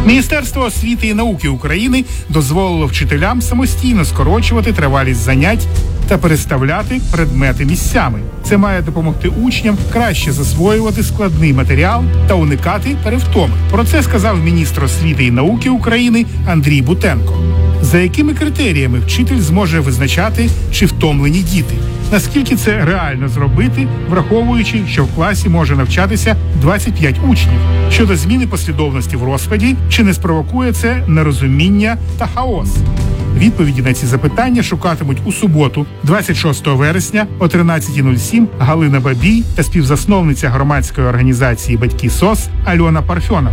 Міністерство освіти і науки України дозволило вчителям самостійно скорочувати тривалість занять та переставляти предмети місцями. Це має допомогти учням краще засвоювати складний матеріал та уникати перевтоми. Про це сказав міністр освіти і науки України Андрій Бутенко. За якими критеріями вчитель зможе визначати, чи втомлені діти? Наскільки це реально зробити, враховуючи, що в класі може навчатися 25 учнів? Щодо зміни послідовності в розкладі, чи не спровокує це нерозуміння та хаос? Відповіді на ці запитання шукатимуть у суботу, 26 вересня о 13:07 Галина Бабій та співзасновниця громадської організації «Батьки СОС» Альона Парфьонова.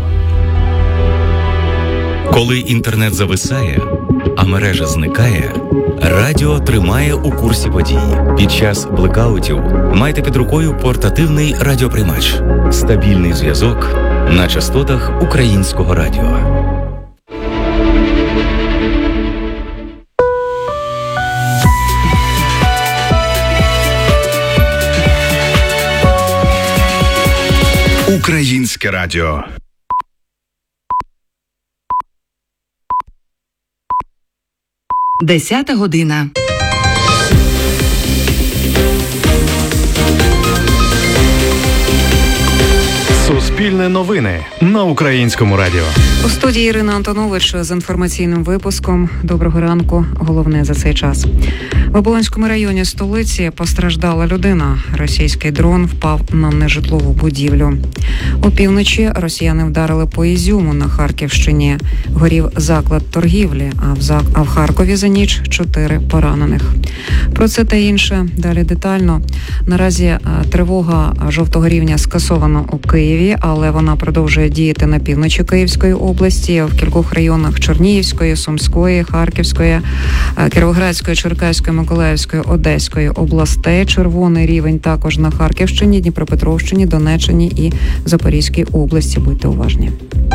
Коли інтернет зависає, а мережа зникає, радіо тримає у курсі подій. Під час блекаутів майте під рукою портативний радіоприймач. Стабільний зв'язок на частотах українського радіо. Українське радіо. 10 година. Суспільне новини на Українському радіо. У студії Ірина Антонович з інформаційним випуском. Доброго ранку. Головне за цей час. В Оболонському районі столиці постраждала людина. Російський дрон впав на нежитлову будівлю. Опівночі росіяни вдарили по Ізюму на Харківщині. Горів заклад торгівлі, а в Харкові за ніч 4 поранених. Про це та інше далі детально. Наразі тривога жовтого рівня скасована у Києві, але вона продовжує діяти на півночі Київської області, в кількох районах Чернігівської, Сумської, Харківської, Кіровоградської, Черкаської, Миколаївської, Одеської областей. Червоний рівень також на Харківщині, Дніпропетровщині, Донеччині і Запорізькій області. Будьте уважні.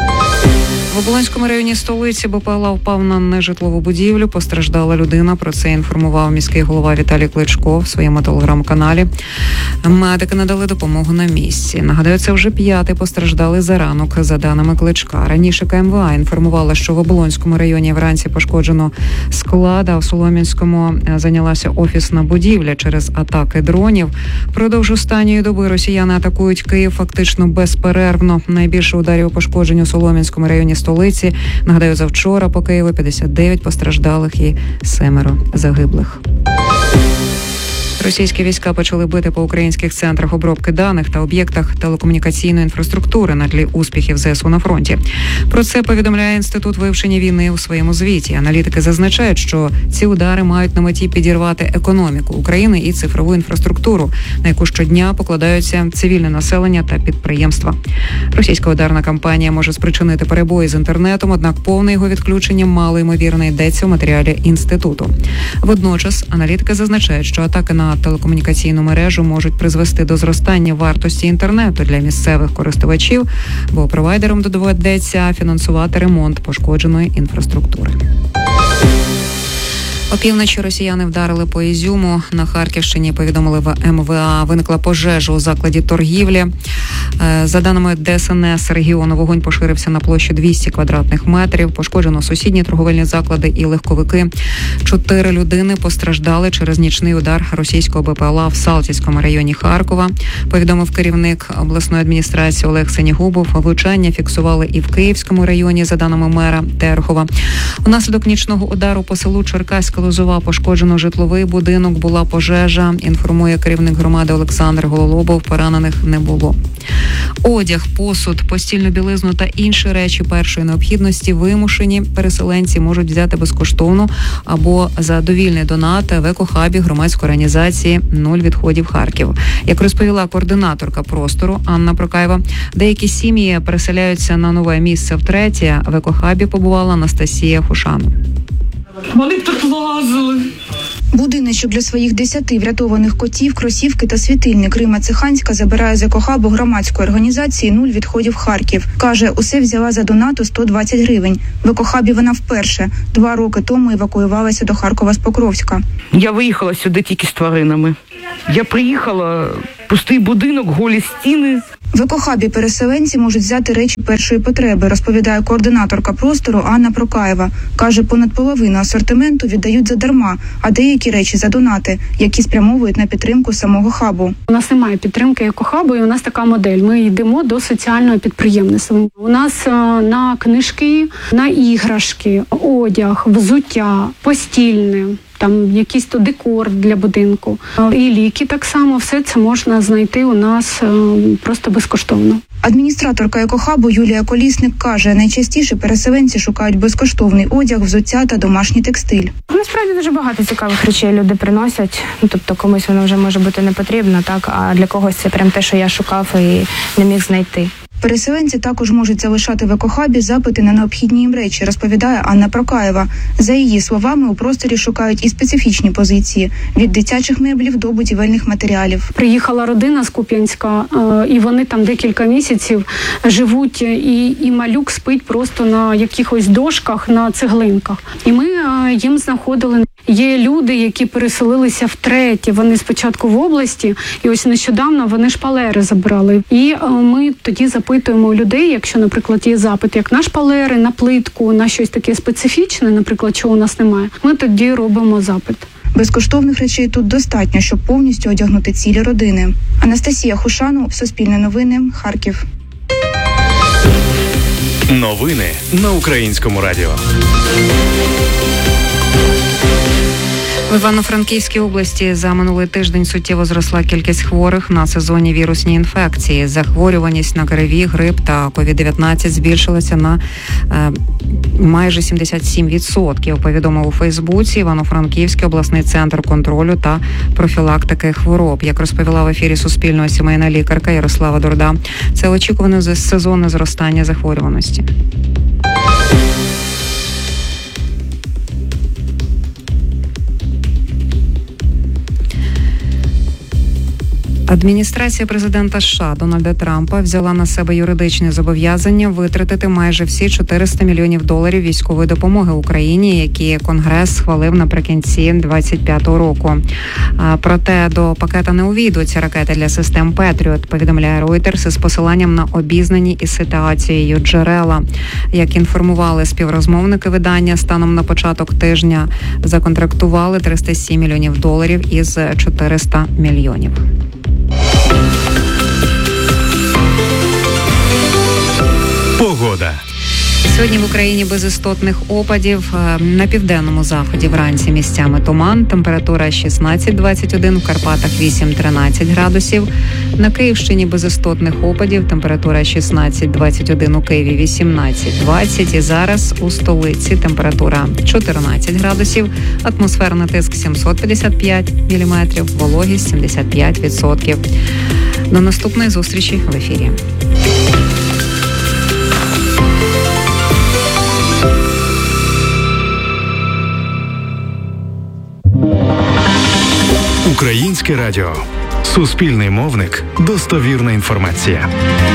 В Оболонському районі столиці БПЛА впав на нежитлову будівлю. Постраждала людина. Про це інформував міський голова Віталій Кличко в своєму телеграм-каналі. Медики надали допомогу на місці. Нагадаю, це вже 5-й постраждалий за ранок, за даними Кличка. Раніше КМВА інформувала, що в Оболонському районі вранці пошкоджено склад, а в Солом'янському зайнялася офісна будівля через атаки дронів. Впродовж останньої доби росіяни атакують Київ фактично безперервно. Найбільше ударів пошкоджень у Солом'янському районі столиці. Нагадаю, завчора по Києву 59 постраждалих і 7 загиблих. Російські війська почали бити по українських центрах обробки даних та об'єктах телекомунікаційної інфраструктури на тлі успіхів ЗСУ на фронті. Про це повідомляє Інститут вивчення війни у своєму звіті. Аналітики зазначають, що ці удари мають на меті підірвати економіку України і цифрову інфраструктуру, на яку щодня покладаються цивільне населення та підприємства. Російська ударна кампанія може спричинити перебої з інтернетом, однак повне його відключення мало ймовірно йдеться у матеріалі інституту. Водночас аналітики зазначають, що атаки на телекомунікаційну мережу можуть призвести до зростання вартості інтернету для місцевих користувачів, бо провайдерам доведеться фінансувати ремонт пошкодженої інфраструктури. Опівночі росіяни вдарили по Ізюму. На Харківщині, повідомили в МВА, виникла пожежа у закладі торгівлі. За даними ДСНС регіону, вогонь поширився на площі 200 квадратних метрів. Пошкоджено сусідні торговельні заклади і легковики. 4 людини постраждали через нічний удар російського БПЛА в Салтівському районі Харкова. Повідомив керівник обласної адміністрації Олег Сенігубов. Влучання фіксували і в Київському районі, за даними мера Терхова. Унаслідок нічного удару по селу Черкаська Лозова пошкоджено житловий будинок, була пожежа, інформує керівник громади Олександр Гололобов, поранених не було. Одяг, посуд, постільну білизну та інші речі першої необхідності вимушені переселенці можуть взяти безкоштовно або за довільний донат в екохабі громадської організації «Нуль відходів Харків». Як розповіла координаторка простору Анна Прокаєва, деякі сім'ї переселяються на нове місце втретє. В екохабі побувала Анастасія Хушан. Вони тут лазили. Будиночок для своїх 10 врятованих котів, кросівки та світильник Рима Циханська забирає з екохабу громадської організації «Нуль відходів Харків». Каже, усе взяла за донату 120 гривень. В екохабі вона вперше. 2 роки тому евакуювалася до Харкова з Покровська. Я виїхала сюди тільки з тваринами. Я приїхала, пустий будинок, голі стіни. В екохабі переселенці можуть взяти речі першої потреби, розповідає координаторка простору Анна Прокаєва. Каже, понад половину асортименту віддають задарма, а деякі речі за донати, які спрямовують на підтримку самого хабу. У нас немає підтримки екохабу, і у нас така модель. Ми йдемо до соціального підприємництва. У нас на книжки, на іграшки, одяг, взуття, постільне, там якийсь то декор для будинку. І ліки так само, все це можна знайти у нас просто безкоштовно. Адміністраторка екохабу Юлія Колісник каже, найчастіше переселенці шукають безкоштовний одяг, взуття та домашній текстиль. Насправді дуже багато цікавих речей люди приносять. Тобто комусь воно вже може бути не потрібно, так, а для когось це прям те, що я шукав і не міг знайти. Переселенці також можуть залишати в екохабі запити на необхідні їм речі, розповідає Анна Прокаєва. За її словами, у просторі шукають і специфічні позиції – від дитячих меблів до будівельних матеріалів. Приїхала родина з Куп'янська, і вони там декілька місяців живуть, і малюк спить просто на якихось дошках, на цеглинках. І ми їм знаходили. Є люди, які переселилися втретє. Вони спочатку в області, і ось нещодавно вони шпалери забрали. І ми тоді запитуємо у людей, якщо, наприклад, є запит, як на шпалери, на плитку, на щось таке специфічне, наприклад, чого у нас немає, ми тоді робимо запит. Безкоштовних речей тут достатньо, щоб повністю одягнути цілі родини. Анастасія Хушану, Суспільне новини, Харків. Новини на Українському радіо. В Івано-Франківській області за минулий тиждень суттєво зросла кількість хворих на сезонні вірусні інфекції. Захворюваність на ГРВІ, грип та COVID-19 збільшилася на майже 77%, повідомив у Фейсбуці Івано-Франківський обласний центр контролю та профілактики хвороб. Як розповіла в ефірі Суспільного сімейна лікарка Ярослава Дурда, це очікуване сезонне зростання захворюваності. Адміністрація президента США Дональда Трампа взяла на себе юридичне зобов'язання витратити майже всі $400 мільйонів військової допомоги Україні, які Конгрес схвалив наприкінці 2025 року. Проте до пакета не увійдуть ракети для систем Петріот, повідомляє Reuters із посиланням на обізнані із ситуацією джерела. Як інформували співрозмовники видання, станом на початок тижня законтрактували $307 мільйонів із $400 мільйонів. Погода. Сьогодні в Україні без істотних опадів. На південному заході вранці місцями туман. Температура 16-21, в Карпатах 8-13 градусів. На Київщині без істотних опадів. Температура 16-21, у Києві 18-20. І зараз у столиці температура 14 градусів. Атмосферний тиск 755 міліметрів, вологість 75%. До наступної зустрічі в ефірі. Українське радіо. Суспільний мовник. Достовірна інформація.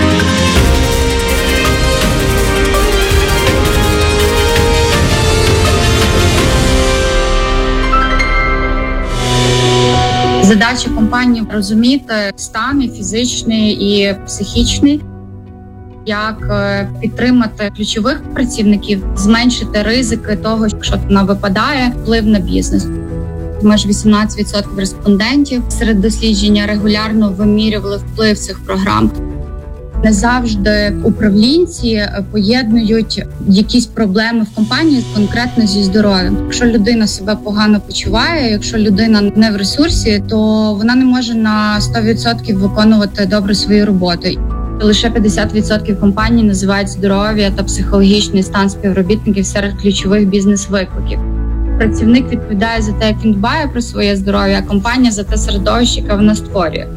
Задача компанії – розуміти стан і фізичний, і психічний, як підтримати ключових працівників, зменшити ризики того, якщо вона випадає, вплив на бізнес. Майже 18% респондентів серед дослідження регулярно вимірювали вплив цих програм. Не завжди управлінці поєднують якісь проблеми в компанії конкретно зі здоров'ям. Якщо людина себе погано почуває, якщо людина не в ресурсі, то вона не може на 100% виконувати добре свою роботу. Лише 50% компаній називають здоров'я та психологічний стан співробітників серед ключових бізнес-викликів. Працівник відповідає за те, як він дбає про своє здоров'я, а компанія за те середовище, яке вона створює.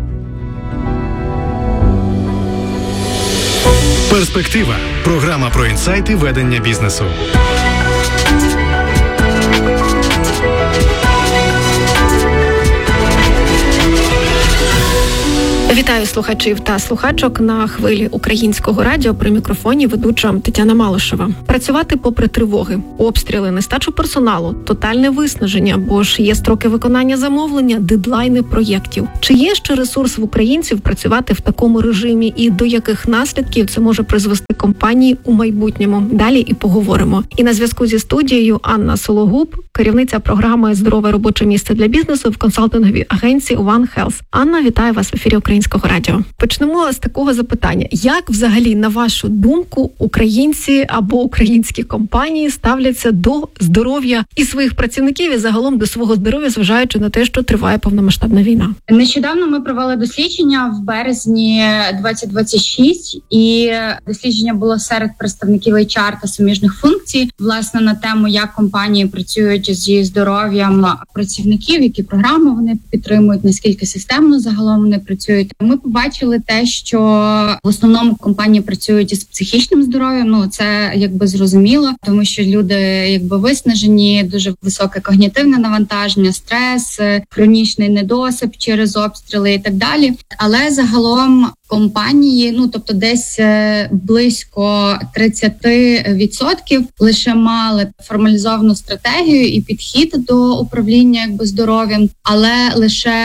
Перспектива. Програма про інсайти ведення бізнесу. Вітаю слухачів та слухачок на хвилі Українського радіо. При мікрофоні ведуча Тетяна Малишева. Працювати попри тривоги, обстріли, нестачу персоналу, тотальне виснаження, бо ж є строки виконання замовлення, дедлайни проєктів. Чи є ще ресурс в українців працювати в такому режимі і до яких наслідків це може призвести компанії у майбутньому? Далі і поговоримо. І на зв'язку зі студією Анна Сологуб, керівниця програми «Здорове робоче місце для бізнесу» в консалтинговій агенції One Health. Анна, вітаю вас в ефірі Українського радіо. Почнемо з такого запитання. Як взагалі, на вашу думку, українці або українські компанії ставляться до здоров'я і своїх працівників, і загалом до свого здоров'я, зважаючи на те, що триває повномасштабна війна? Нещодавно ми провели дослідження в березні 2026, і дослідження було серед представників HR та суміжних функцій, власне, на тему, як компанії працюють зі здоров'ям працівників, які програми вони підтримують, наскільки системно загалом вони працюють. Ми побачили те, що в основному компанії працюють із психічним здоров'ям. Це якби зрозуміло, тому що люди якби виснажені, дуже високе когнітивне навантаження, стрес, хронічний недосип через обстріли і так далі. Але загалом компанії, тобто десь близько 30% лише мали формалізовану стратегію і підхід до управління якби здоров'ям, але лише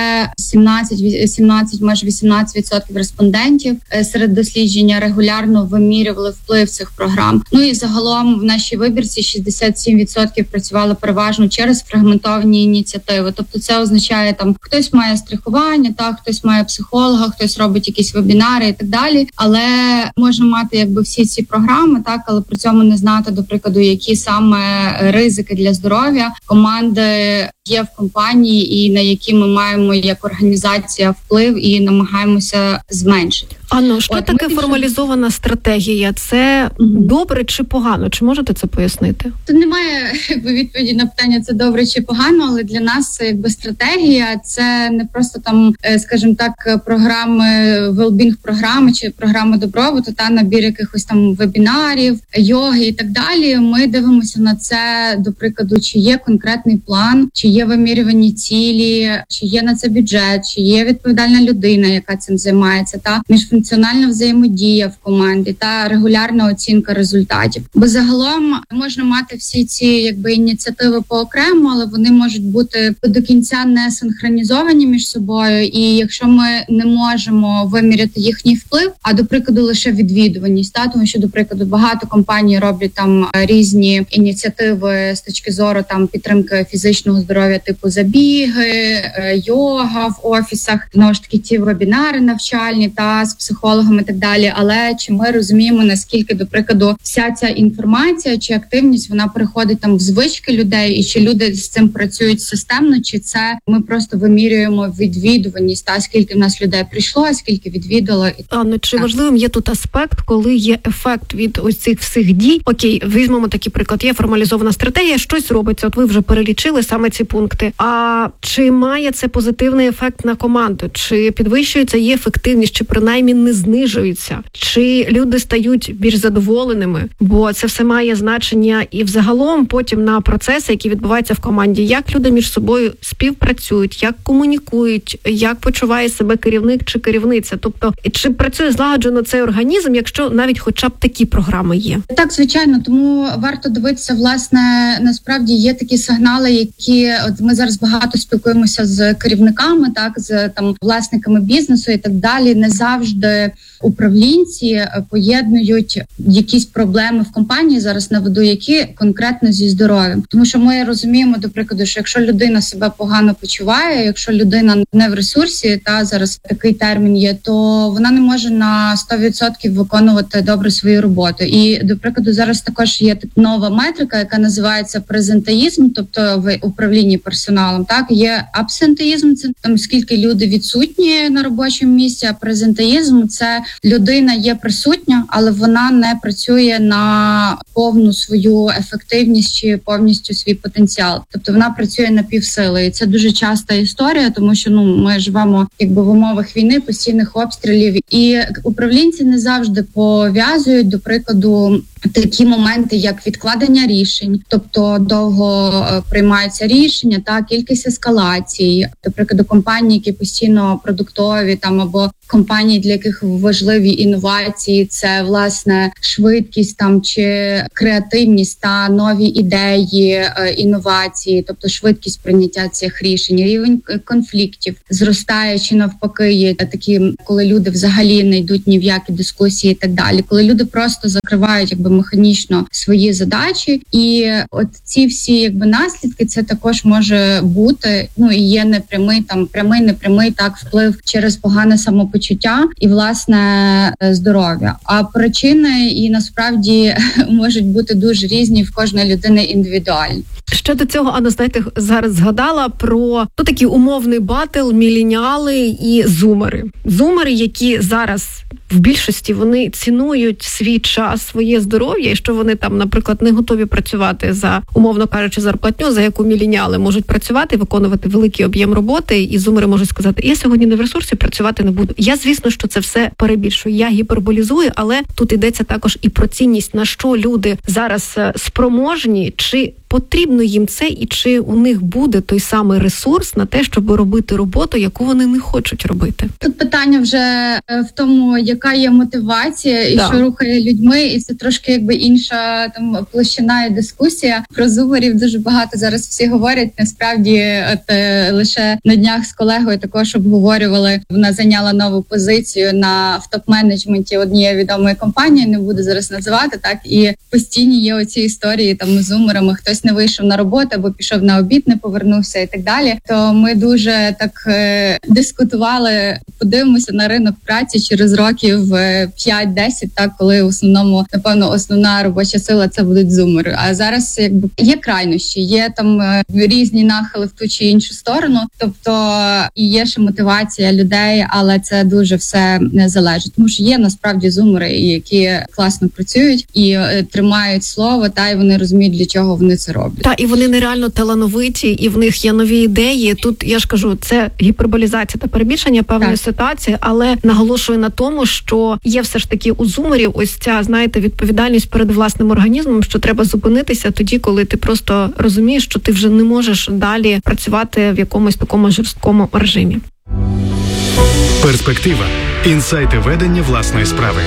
17, майже 18% респондентів серед дослідження регулярно вимірювали вплив цих програм. І загалом в нашій вибірці 67% працювали переважно через фрагментовані ініціативи. Тобто це означає, хтось має страхування, хтось має психолога, хтось робить якісь вебінари і так далі, але можна мати якби всі ці програми, але при цьому не знати, до прикладу, які саме ризики для здоров'я команди є в компанії і на які ми маємо як організація вплив і намагаємося зменшити. Анно, що таке формалізована стратегія? Це добре чи погано? Чи можете це пояснити? Тут немає відповіді на питання, це добре чи погано, але для нас це якби стратегія, це не просто скажімо так, програми, well-being програми чи програми добробуту, набір якихось вебінарів, йоги і так далі. Ми дивимося на це, до прикладу, чи є конкретний план, чи є вимірювані цілі, чи є на це бюджет, чи є відповідальна людина, яка цим займається, міжфункціональна взаємодія в команді та регулярна оцінка результатів. Бо загалом можна мати всі ці ініціативи поокремо, але вони можуть бути до кінця не синхронізовані між собою. І якщо ми не можемо виміряти їхній вплив, а до прикладу лише відвідуваність, тому що, до прикладу, багато компаній роблять різні ініціативи з точки зору підтримки фізичного здоров'я, типу забіги, йога в офісах, знову ж таки ті вебінари навчальні з психологами і так далі. Але чи ми розуміємо, наскільки, до прикладу, вся ця інформація чи активність, вона переходить в звички людей, і чи люди з цим працюють системно, чи це ми просто вимірюємо відвідуваність, скільки в нас людей прийшло, а скільки відвідало. Анно, чи важливим є тут аспект, коли є ефект від ось цих всіх дій? Окей, візьмемо такий приклад. Є формалізована стратегія, щось робиться, от ви вже перелічили саме ці пункти. А чи має це позитивний ефект на команду? Чи підвищується її ефективність, чи принаймні не знижується? Чи люди стають більш задоволеними? Бо це все має значення і взагалом потім на процеси, які відбуваються в команді. Як люди між собою співпрацюють, як комунікують, як почуває себе керівник чи керівниця? Тобто, чи працює злагоджено цей організм, якщо навіть хоча б такі програми є? Так, звичайно. Тому варто дивитися, власне, насправді є такі сигнали, які ми зараз багато спілкуємося з керівниками, з власниками бізнесу і так далі. Не завжди управлінці поєднують якісь проблеми в компанії, зараз наведу, які конкретно зі здоров'ям. Тому що ми розуміємо, до прикладу, що якщо людина себе погано почуває, якщо людина не в ресурсі, зараз такий термін є, то вона не може на 100% виконувати добре свою роботу. І, до прикладу, зараз також є нова метрика, яка називається презентеїзм, тобто в управлінні персоналом. Є абсентеїзм, це скільки люди відсутні на робочому місці, а презентеїзм – це людина є присутня, але вона не працює на повну свою ефективність чи повністю свій потенціал. Тобто вона працює на півсили. І це дуже часта історія, тому що ми живемо в умовах війни, постійних обстрілів. І управлінці не завжди пов'язують, до прикладу, такі моменти, як відкладення рішень, тобто довго приймаються рішення, та кількість ескалацій, наприклад, компанії, які постійно продуктові, там або компанії, для яких важливі інновації, це власне швидкість там чи креативність та нові ідеї, інновації, тобто швидкість прийняття цих рішень, рівень конфліктів зростає чи навпаки є такі, коли люди взагалі не йдуть ні в які дискусії і так далі, коли люди просто закривають механічно свої задачі, і от ці всі наслідки, це також може бути, і є непрямий, прямий, непрямий вплив через погане самопочуття і власне здоров'я. А причини і насправді можуть бути дуже різні в кожної людини індивідуальні. Ще до цього, Анна, знаєте, зараз згадала про такий умовний батл міленіали і зумери. Зумери, які зараз в більшості вони цінують свій час, своє здоров'я, і що вони там, наприклад, не готові працювати за, умовно кажучи, зарплатню, за яку міленіали можуть працювати, виконувати великий об'єм роботи, і зумери можуть сказати, я сьогодні не в ресурсі, працювати не буду. Я, звісно, що це все перебільшую, я гіперболізую, але тут йдеться також і про цінність, на що люди зараз спроможні, чи потрібно їм це, і чи у них буде той самий ресурс на те, щоб робити роботу, яку вони не хочуть робити. Тут питання вже в тому, яка є мотивація і що рухає людьми, і це трошки інша площина і дискусія. Про зумерів дуже багато зараз всі говорять. Насправді, лише на днях з колегою також обговорювали. Вона зайняла нову позицію в топ-менеджменті однієї відомої компанії, не буду зараз називати, і постійні є оці історії з зумерами. Хтось не вийшов на роботу або пішов на обід, не повернувся і так далі. То ми дуже дискутували, подивимося на ринок праці через років 5-10, коли в основному, напевно, основна робоча сила це будуть зумери. А зараз є крайнощі, є різні нахили в ту чи іншу сторону, тобто і є ще мотивація людей, але це дуже все не залежить. Тому що є насправді зумери, які класно працюють і тримають слово, і вони розуміють, для чого вони це роблять. І вони нереально талановиті, і в них є нові ідеї. Тут, я ж кажу, це гіперболізація та перебільшення певної ситуації, але наголошую на тому, що є все ж таки у зумерів ось ця, знаєте, відповідальність перед власним організмом, що треба зупинитися тоді, коли ти просто розумієш, що ти вже не можеш далі працювати в якомусь такому жорсткому режимі. Перспектива. Інсайти ведення власної справи.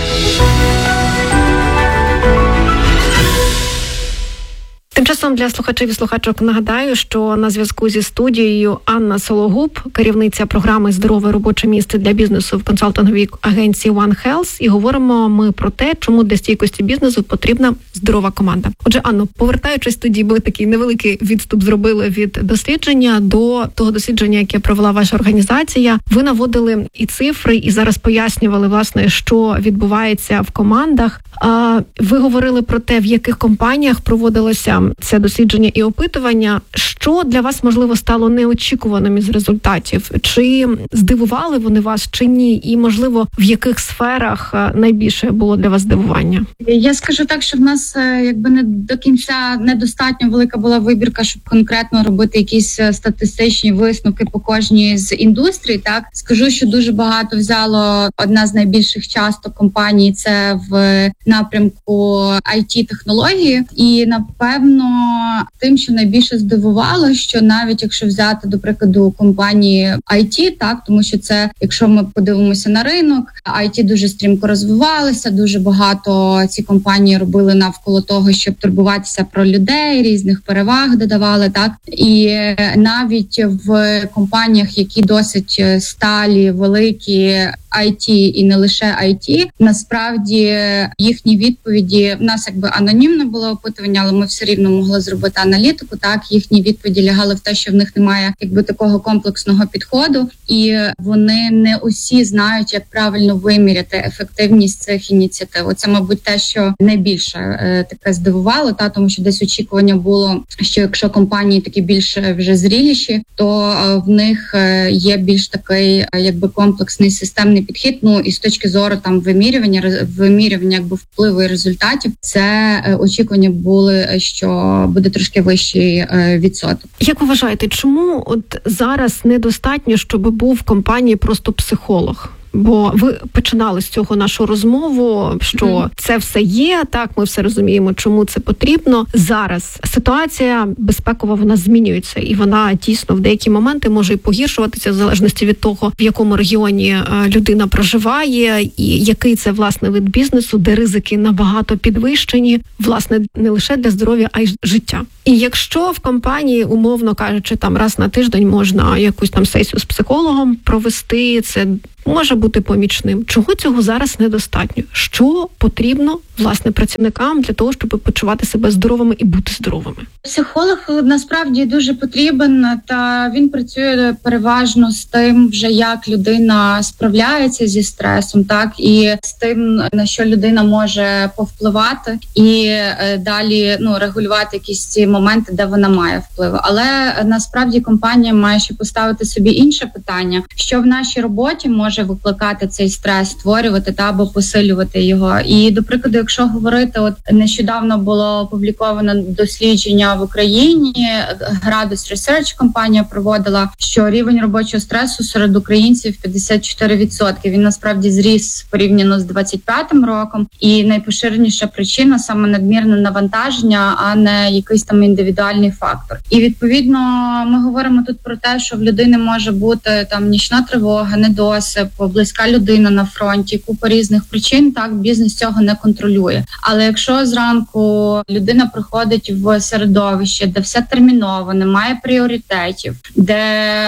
Тим часом для слухачів і слухачок нагадаю, що на зв'язку зі студією Анна Сологуб, керівниця програми «Здорове робоче місце для бізнесу» в консалтинговій агенції One Health, і говоримо ми про те, чому для стійкості бізнесу потрібна здорова команда. Отже, Анно, повертаючись тоді, ми такий невеликий відступ зробили від дослідження до того дослідження, яке провела ваша організація. Ви наводили і цифри, і зараз пояснювали, власне, що відбувається в командах. Ви говорили про те, в яких компаніях проводилося це дослідження і опитування. Що для вас, можливо, стало неочікуваним із результатів? Чи здивували вони вас, чи ні? І, можливо, в яких сферах найбільше було для вас здивування? Я скажу так, що в нас не до кінця недостатньо велика була вибірка, щоб конкретно робити якісь статистичні висновки по кожній з індустрій. Скажу, що дуже багато взяло одна з найбільших часто компаній, це в напрямку IT-технології. І, напевно, тим, що найбільше здивувало, що навіть якщо взяти, до прикладу, компанії IT, тому що це, якщо ми подивимося на ринок, IT дуже стрімко розвивалися, дуже багато ці компанії робили навколо того, щоб турбуватися про людей, різних переваг додавали, і навіть в компаніях, які досить сталі, великі, IT і не лише IT, насправді їхні відповіді, в нас анонімно було опитування, але ми все рівно могли зробити аналітику, їхні відповіді лягали в те, що в них немає такого комплексного підходу, і вони не усі знають, як правильно виміряти ефективність цих ініціатив. Оце, мабуть, те, що найбільше таке здивувало, тому що десь очікування було, що якщо компанії такі більш вже зріліші, то в них є більш такий комплексний системний підхід. І з точки зору вимірювання впливу і результатів, це очікування були, що буде трошки вищий відсоток. Як ви вважаєте, чому зараз недостатньо, щоб був в компанії просто психолог? Бо ви починали з цього нашу розмову, що це все є, так, ми все розуміємо, чому це потрібно. Зараз ситуація безпекова, вона змінюється, і вона дійсно в деякі моменти може і погіршуватися в залежності від того, в якому регіоні людина проживає, і який це, власне, вид бізнесу, де ризики набагато підвищені, власне, не лише для здоров'я, а й життя. І якщо в компанії, умовно кажучи, там раз на тиждень можна якусь там сесію з психологом провести, це може бути помічним. Чого цього зараз недостатньо? Що потрібно, власне, працівникам для того, щоб почувати себе здоровими і бути здоровими? Психолог насправді дуже потрібен, та він працює переважно з тим, вже як людина справляється зі стресом, так, і з тим, на що людина може повпливати, і далі регулювати якісь ці моменти, де вона має вплив. Але насправді компанія має ще поставити собі інше питання, що в нашій роботі може викликати цей стрес, створювати або посилювати його. І, до прикладу, якщо говорити, от нещодавно було опубліковано дослідження в Україні, Градус Research компанія проводила, що рівень робочого стресу серед українців 54%. Він насправді зріс порівняно з 25-м роком. І найпоширеніша причина саме надмірне навантаження, а не якийсь там індивідуальний фактор. І відповідно ми говоримо тут про те, що в людини може бути там нічна тривога, недосип, близька людина на фронті, купа різних причин, так, бізнес цього не контролює. Але якщо зранку людина приходить в середовище, де все терміново, немає пріоритетів, де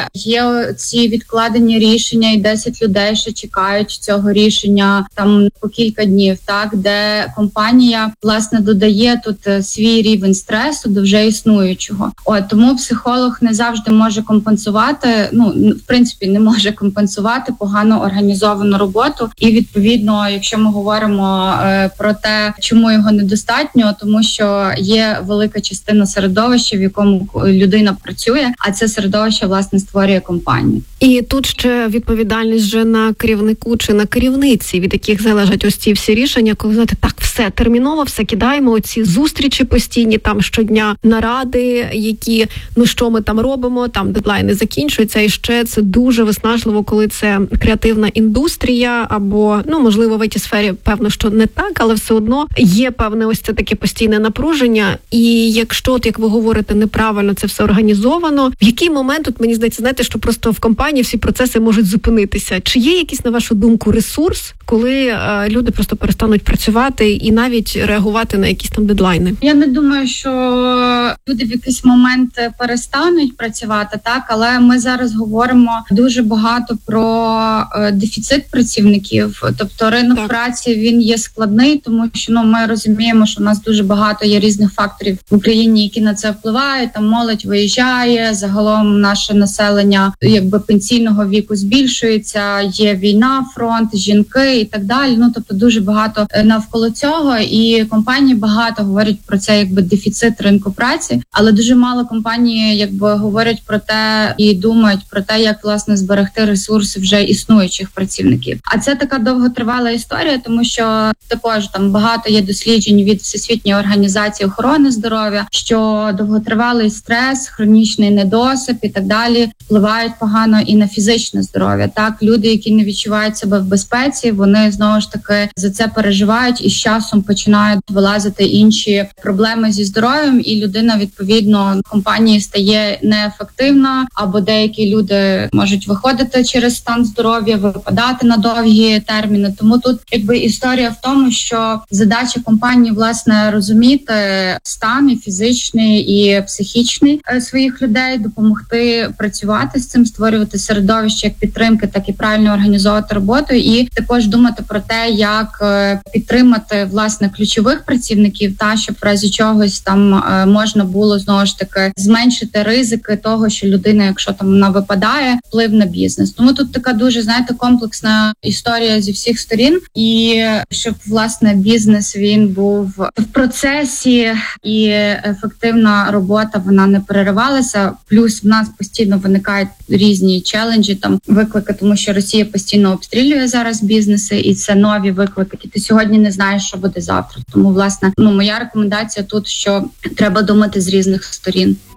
є ці відкладені рішення і 10 людей ще чекають цього рішення там по кілька днів, так, де компанія, власне, додає тут свій рівень стресу до вже існуючого. Тому психолог не завжди може компенсувати, в принципі, не може компенсувати погано організовану роботу. І відповідно, якщо ми говоримо про те, чому його недостатньо, тому що є велика частина середовища, в якому людина працює, а це середовище, власне, створює компанію. І тут ще відповідальність вже на керівнику чи на керівниці, від яких залежать ось ці всі рішення, коли, знаєте, так, все терміново, все кидаємо, оці зустрічі постійні, там щодня наради, які, що ми там робимо, там дедлайни закінчуються, і ще це дуже виснажливо, коли це креативна індустрія, або, можливо, в IT-сфері, певно, що не так, але все одно є певне ось це таке постійне напруження, і якщо, як ви говорите, неправильно це все організовано, в який момент, тут мені здається, знаєте, що просто в компанії всі процеси можуть зупинитися? Чи є якийсь, на вашу думку, ресурс, коли люди просто перестануть працювати і навіть реагувати на якісь там дедлайни? Я не думаю, що люди в якийсь момент перестануть працювати, так, але ми зараз говоримо дуже багато про дефіцит працівників, тобто ринок праці, він є складний, тому що ми розуміємо, що у нас дуже багато є різних факторів в Україні, які на це впливають, там молодь виїжджає, загалом наше населення пенсійного віку збільшується, є війна, фронт, жінки і так далі, тобто дуже багато навколо цього, і компанії багато говорять про це дефіцит ринку праці, але дуже мало компаній говорять про те і думають про те, як, власне, зберегти ресурси вже існуючих працівників. А це така довготривала історія, тому що також там багато є досліджень від Всесвітньої організації охорони здоров'я, що довготривалий стрес, хронічний недосип і так далі впливають погано і на фізичне здоров'я. Так, люди, які не відчувають себе в безпеці, вони знову ж таки за це переживають і з часом починають вилазити інші проблеми зі здоров'ям, і людина, відповідно, в компанії стає неефективна, або деякі люди можуть виходити через стан здоров'я, випадати на довгі терміни. Тому тут історія в тому, що задача компанії, власне, розуміти стан і фізичний, і психічний своїх людей, допомогти працювати з цим, створювати середовище як підтримки, так і правильно організовувати роботу, і також думати про те, як підтримати, власне, ключових працівників, щоб в разі чогось там можна було, знову ж таки, зменшити ризики того, що людина, якщо там вона випадає, вплив на бізнес. Тому тут така дуже, знаєте, комплексна історія зі всіх сторін, і щоб, власне, бізнес, він був в процесі і ефективна робота, вона не переривалася. Плюс в нас постійно виникають різні челенджі, там виклики, тому що Росія постійно обстрілює зараз бізнеси, і це нові виклики. І ти сьогодні не знаєш, що буде завтра. Тому, власне, моя рекомендація тут, що треба думати з різних сторін.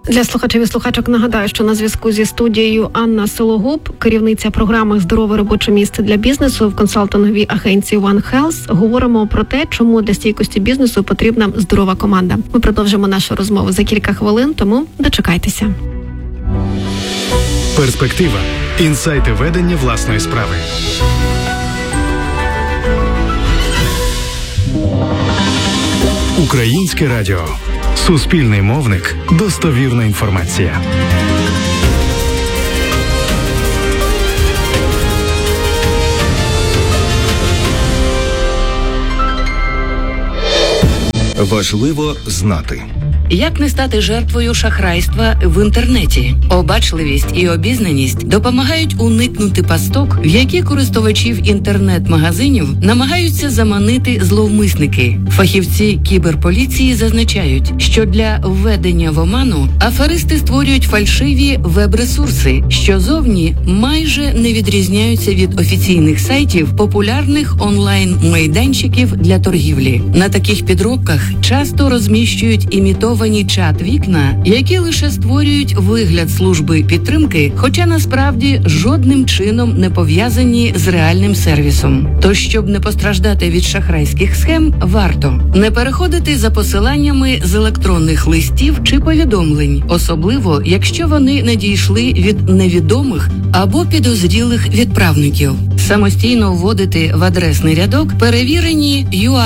Для слухачів і слухачок нагадаю, що на зв'язку зі студією Анна Сологуб, керівниця програми «Здорове робоче місце для бізнесу» в консалтинговій агенції One Health. Говоримо про те, чому для стійкості бізнесу потрібна здорова команда. Ми продовжимо нашу розмову за кілька хвилин, тому дочекайтеся. Перспектива. Інсайти ведення власної справи. Українське радіо. Суспільний мовник. Достовірна інформація. Важливо знати. Як не стати жертвою шахрайства в інтернеті? Обачливість і обізнаність допомагають уникнути пасток, в які користувачів інтернет-магазинів намагаються заманити зловмисники. Фахівці кіберполіції зазначають, що для введення в оману аферисти створюють фальшиві веб-ресурси, що зовні майже не відрізняються від офіційних сайтів популярних онлайн-майданчиків для торгівлі. На таких підробках часто розміщують імітовані чат-вікна, які лише створюють вигляд служби підтримки, хоча насправді жодним чином не пов'язані з реальним сервісом. Тож, щоб не постраждати від шахрайських схем, варто не переходити за посиланнями з електронних листів чи повідомлень, особливо, якщо вони надійшли від невідомих або підозрілих відправників. Самостійно вводити в адресний рядок перевірені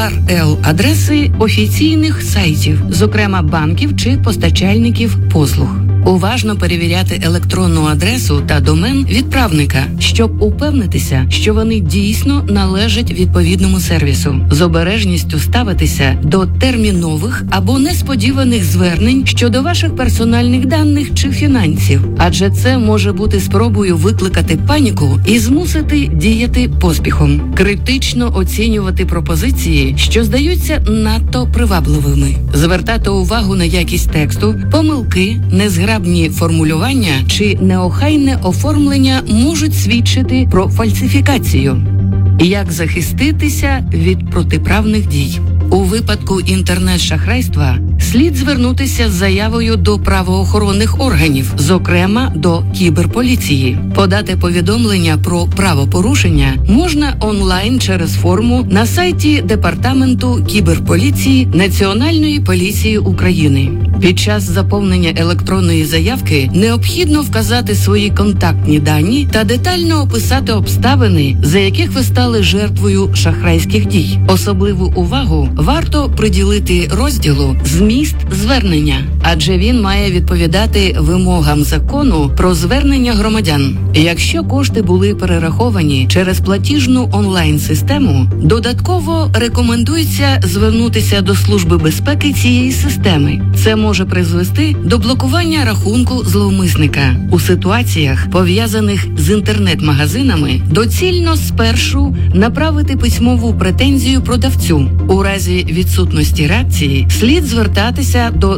URL-адреси офіційних сайтів, зокрема банків чи постачальників послуг. Уважно перевіряти електронну адресу та домен відправника, щоб упевнитися, що вони дійсно належать відповідному сервісу. З обережністю ставитися до термінових або несподіваних звернень щодо ваших персональних даних чи фінансів, адже це може бути спробою викликати паніку і змусити діяти поспіхом. Критично оцінювати пропозиції, що здаються надто привабливими. Звертати увагу на якість тексту, помилки, незграбні формулювання чи неохайне оформлення можуть свідчити про фальсифікацію. Як захиститися від протиправних дій? У випадку інтернет-шахрайства слід звернутися з заявою до правоохоронних органів, зокрема до кіберполіції. Подати повідомлення про правопорушення можна онлайн через форму на сайті Департаменту кіберполіції Національної поліції України. Під час заповнення електронної заявки необхідно вказати свої контактні дані та детально описати обставини, за яких ви стали жертвою шахрайських дій. Особливу увагу варто приділити розділу «Зміст звернення», адже він має відповідати вимогам закону про звернення громадян. Якщо кошти були перераховані через платіжну онлайн-систему, додатково рекомендується звернутися до Служби безпеки цієї системи. Це може призвести до блокування рахунку зловмисника. У ситуаціях, пов'язаних з інтернет-магазинами, доцільно спершу направити письмову претензію продавцю. У разі відсутності реакції слід звертатися до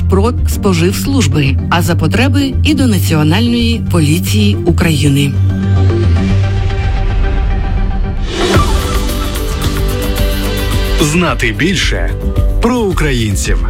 Держпродспоживслужби, а за потреби і до Національної поліції України. Знати більше про українців.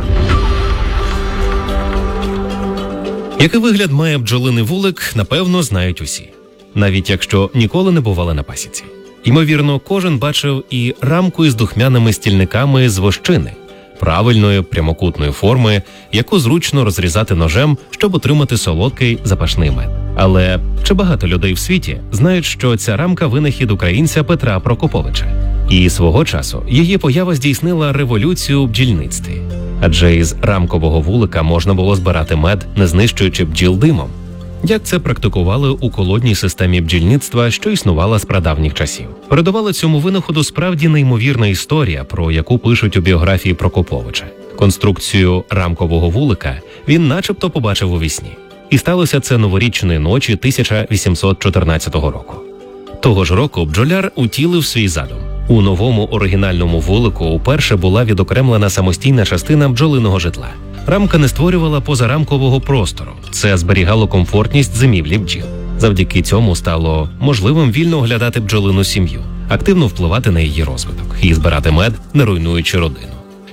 Який вигляд має бджолиний вулик, напевно, знають усі. Навіть якщо ніколи не бували на пасіці. Ймовірно, кожен бачив і рамку із духмяними стільниками з вощини, правильної прямокутної форми, яку зручно розрізати ножем, щоб отримати солодкий запашний мед. Але чи багато людей в світі знають, що ця рамка – винахід українця Петра Прокоповича? І свого часу її поява здійснила революцію у бджільництві. Адже із рамкового вулика можна було збирати мед, не знищуючи бджіл димом. Як це практикували у колодній системі бджільництва, що існувала з прадавніх часів. Передувала цьому винаходу справді неймовірна історія, про яку пишуть у біографії Прокоповича. Конструкцію рамкового вулика він начебто побачив у вісні. І сталося це новорічної ночі 1814 року. Того ж року бджоляр утілив свій задум. У новому оригінальному вулику уперше була відокремлена самостійна частина бджолиного житла. Рамка не створювала позарамкового простору. Це зберігало комфортність зимівлі бджіл. Завдяки цьому стало можливим вільно оглядати бджолину сім'ю, активно впливати на її розвиток і збирати мед, не руйнуючи родину.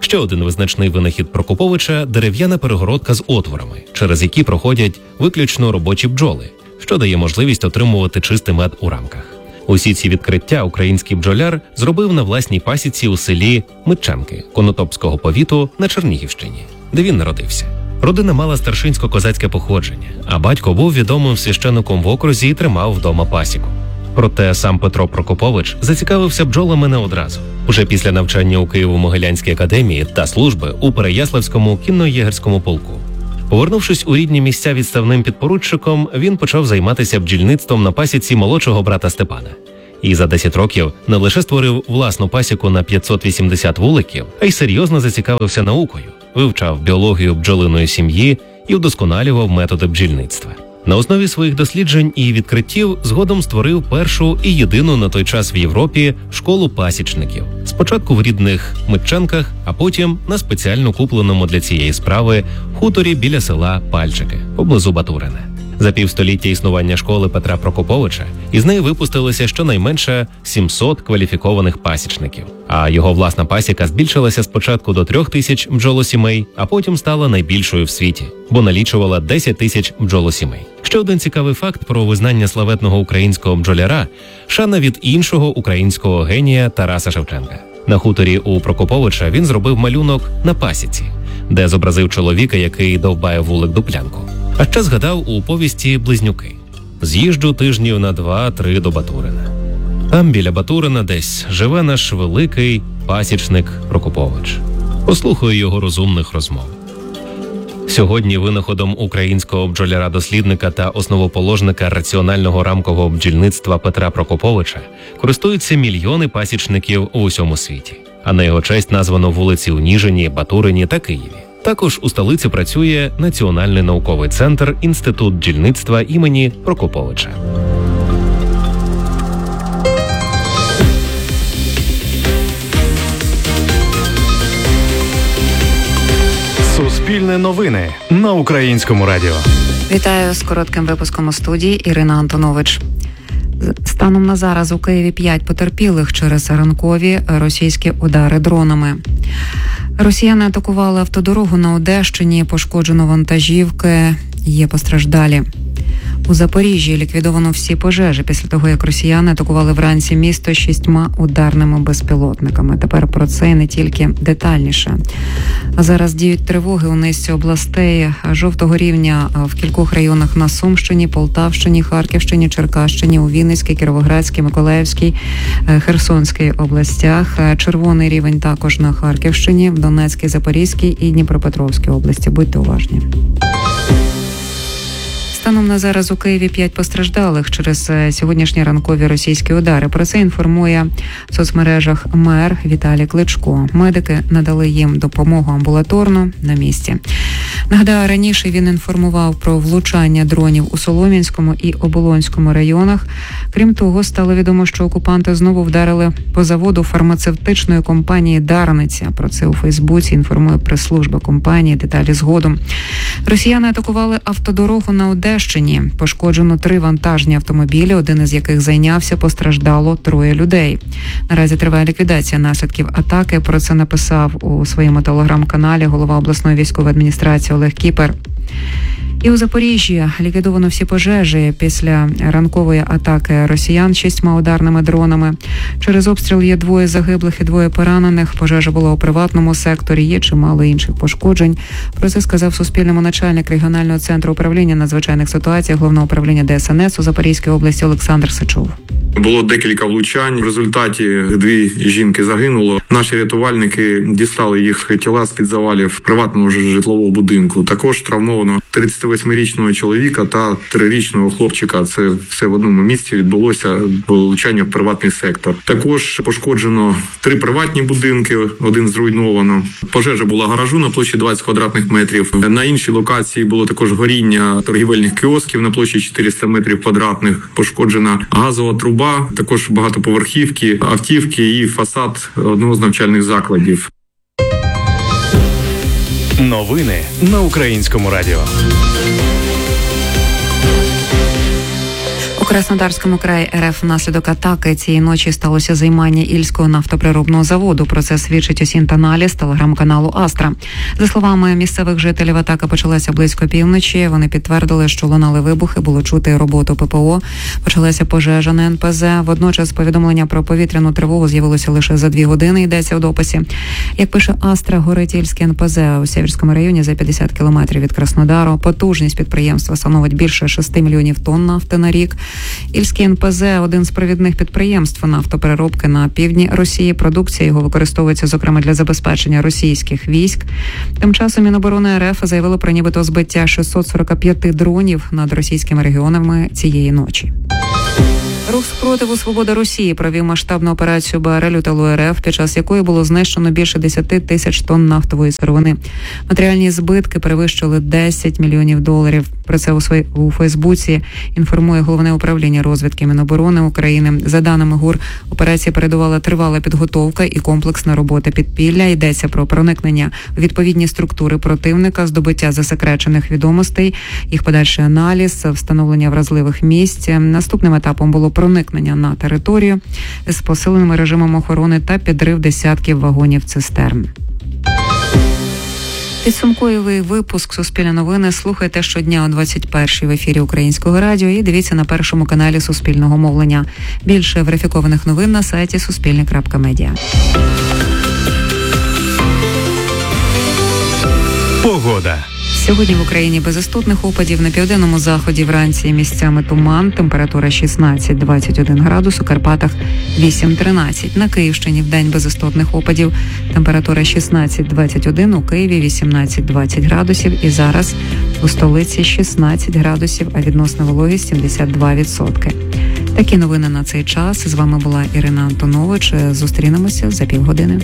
Ще один визначний винахід Прокоповича – дерев'яна перегородка з отворами, через які проходять виключно робочі бджоли, що дає можливість отримувати чистий мед у рамках. Усі ці відкриття український бджоляр зробив на власній пасіці у селі Митчанки Конотопського повіту на Чернігівщині, де він народився. Родина мала старшинсько-козацьке походження, а батько був відомим священиком в окрузі і тримав вдома пасіку. Проте сам Петро Прокопович зацікавився бджолами не одразу. Уже після навчання у Києво-Могилянській академії та служби у Переяславському кінно-єгерському полку. Повернувшись у рідні місця відставним підпоручиком, він почав займатися бджільництвом на пасіці молодшого брата Степана. І за 10 років не лише створив власну пасіку на 580 вуликів, а й серйозно зацікавився наукою, вивчав біологію бджолиної сім'ї і вдосконалював методи бджільництва. На основі своїх досліджень і відкриттів згодом створив першу і єдину на той час в Європі школу пасічників. Спочатку в рідних Митчанках, а потім на спеціально купленому для цієї справи хуторі біля села Пальчики, поблизу Батурина. За півстоліття існування школи Петра Прокоповича із неї випустилося щонайменше 700 кваліфікованих пасічників. А його власна пасіка збільшилася спочатку до 3000 бджолосімей, а потім стала найбільшою в світі, бо налічувала 10 тисяч бджолосімей. Ще один цікавий факт про визнання славетного українського бджоляра – шана від іншого українського генія Тараса Шевченка. На хуторі у Прокоповича він зробив малюнок на пасіці, де зобразив чоловіка, який довбає вулик дуплянку. А ще згадав у повісті «Близнюки». З'їжджу тижнів на 2-3 до Батурина. Там біля Батурина десь живе наш великий пасічник Прокопович. Послухаю його розумних розмов. Сьогодні винаходом українського бджоляра-дослідника та основоположника раціонального рамкового бджільництва Петра Прокоповича користуються мільйони пасічників у усьому світі. А на його честь названо вулиці у Ніжині, Батурині та Києві. Також у столиці працює Національний науковий центр Інститут бджільництва імені Прокоповича. Суспільне новини на Українському радіо. Вітаю з коротким випуском у студії Ірина Антонович. Станом на зараз у Києві 5 потерпілих через ранкові російські удари дронами. Росіяни атакували автодорогу на Одещині, пошкоджено вантажівки, є постраждалі. У Запоріжжі ліквідовано всі пожежі після того, як росіяни атакували вранці місто 6 ударними безпілотниками. Тепер про це і не тільки детальніше. А зараз діють тривоги у низці областей жовтого рівня в кількох районах на Сумщині, Полтавщині, Харківщині, Черкащині, у Вінницькій, Кіровоградській, Миколаївській, Херсонській областях. Червоний рівень також на Харківщині, в Донецькій, Запорізькій і Дніпропетровській області. Будьте уважні. Станом на зараз у Києві 5 постраждалих через сьогоднішні ранкові російські удари. Про це інформує в соцмережах мер Віталій Кличко. Медики надали їм допомогу амбулаторно на місці. Нагадаю, раніше він інформував про влучання дронів у Солом'янському і Оболонському районах. Крім того, стало відомо, що окупанти знову вдарили по заводу фармацевтичної компанії «Дарниця». Про це у Фейсбуці інформує прес-служба компанії. Деталі згодом. Росіяни атакували автодорогу на Одещині. Пошкоджено 3 вантажні автомобілі, один із яких зайнявся, постраждало 3 людей. Наразі триває ліквідація наслідків атаки. Про це написав у своєму телеграм-каналі голова обласної військової адміністрації Олег Кіпер. І у Запоріжжі ліквідовано всі пожежі після ранкової атаки росіян 6 ударними дронами. Через обстріл є 2 загиблих і 2 поранених. Пожежа була у приватному секторі, є чимало інших пошкоджень. Про це сказав Суспільному начальник регіонального центру управління надзвичайних ситуацій Головного управління ДСНС у Запорізькій області Олександр Сичов. Було декілька влучань. В результаті 2 жінки загинуло. Наші рятувальники дістали їх тіла з-під завалів приватного житлового будинку. Також травмовано 38-річного чоловіка та 3-річного хлопчика. Це все в одному місці відбулося влучання в приватний сектор. Також пошкоджено 3 приватні будинки, один зруйновано. Пожежа була гаражу на площі 20 квадратних метрів. На іншій локації було також горіння торгівельних кіосків на площі 400 метрів квадратних. Пошкоджена газова труба, також багатоповерхівки, автівки і фасад одного з навчальних закладів. Новини на Українському радіо. Краснодарському краї РФ внаслідок атаки цієї ночі сталося займання Ільського нафтоприробного заводу. Про це свідчить осінт-аналіз телеграм-каналу «Астра». За словами місцевих жителів, атака почалася близько півночі. Вони підтвердили, що лунали вибухи, було чути роботу ППО. Почалася пожежа на НПЗ. Водночас повідомлення про повітряну тривогу з'явилося лише за 2 години, йдеться в дописі. Як пише «Астра», горить Ільське НПЗ у Сєвєрському районі за 50 кілометрів від Краснодару. Потужність підприємства становить більше 6 мільйонів тонн нафти на рік. Ільський НПЗ – один з провідних підприємств нафтопереробки на півдні Росії. Продукція його використовується, зокрема, для забезпечення російських військ. Тим часом Міноборони РФ заявило про нібито збиття 645 дронів над російськими регіонами цієї ночі. Рух спротиву «Свобода Росії» провів масштабну операцію БРЛ у тилу РФ, під час якої було знищено більше 10 тисяч тонн нафтової сировини. Матеріальні збитки перевищили $10 мільйонів. Про це у Фейсбуці інформує Головне управління розвідки Міноборони України. За даними ГУР, операції передувала тривала підготовка і комплексна робота підпілля. Йдеться про проникнення у відповідні структури противника, здобуття засекречених відомостей, їх подальший аналіз, встановлення вразливих місць. Наступним етапом було проникнення на територію з посиленим режимом охорони та підрив десятків вагонів-цистерн. Підсумковий випуск «Суспільне новини» слухайте щодня о 21-й в ефірі Українського радіо і дивіться на першому каналі Суспільного мовлення. Більше верифікованих новин на сайті suspilne.media. Погода. Сьогодні в Україні без істотних опадів. На південному заході вранці місцями туман. Температура 16-21 градус. У Карпатах 8-13. На Київщині вдень без істотних опадів. Температура 16-21. У Києві 18-20 градусів. І зараз у столиці 16 градусів, а відносна вологість 72%. Такі новини на цей час. З вами була Ірина Антонович. Зустрінемося за півгодини.